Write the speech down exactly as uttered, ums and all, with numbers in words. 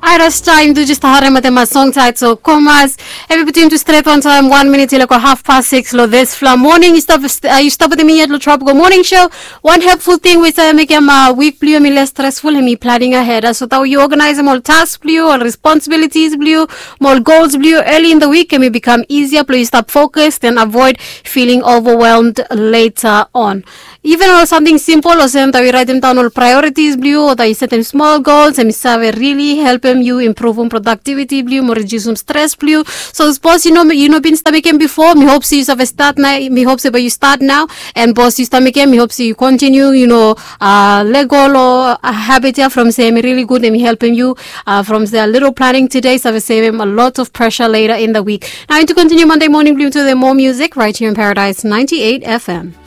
Iris time to just hare mate ma song title commas every between to straight on time one minute till like half past six lo this fla morning you stop uh, you stop with me at the tropical morning show. One helpful thing with uh, make my week blue me less stressful and me planning ahead so that you organize more tasks blue or responsibilities blue more goals blue early in the week and me become easier please stop focused and avoid feeling overwhelmed later on. Even on something simple or something that we write them down all priorities blue or that you set them small goals and me really help them you improve on productivity blue more reduce some stress blue. So suppose you know you know been stomaching before me hope see you have a start now me hope say but you start now and boss you stomaching me hope see you continue you know uh let go or a habit here from say me really good and me helping you uh from the little planning today so I save him a lot of pressure later in the week. Now to continue Monday morning blue to the more music right here in Paradise ninety-eight F M.